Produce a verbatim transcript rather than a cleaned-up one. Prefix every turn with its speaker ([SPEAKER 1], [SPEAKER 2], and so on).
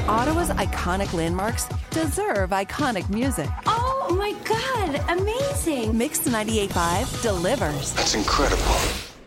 [SPEAKER 1] Ottawa's iconic landmarks deserve iconic music.
[SPEAKER 2] Oh my God, amazing.
[SPEAKER 1] Mix ninety-eight point five delivers.
[SPEAKER 3] That's incredible.